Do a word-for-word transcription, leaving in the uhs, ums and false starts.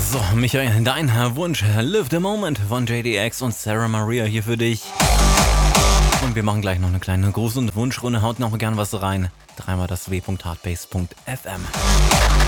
So, Michael, dein Wunsch, Live the Moment von J D X und Sarah Maria hier für dich. Und wir machen gleich noch eine kleine Gruß- und Wunschrunde. Haut noch gern was rein. Dreimal das w punkt hardbase punkt f m.